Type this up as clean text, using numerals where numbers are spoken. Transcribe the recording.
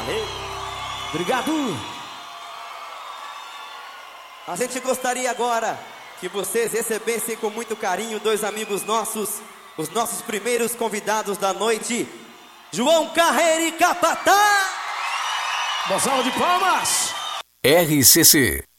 Valeu. Obrigado. A gente gostaria agora que vocês recebessem com muito carinho dois amigos nossos, os nossos primeiros convidados da noite, João Carreira e Capatá. Uma salva de palmas. RCC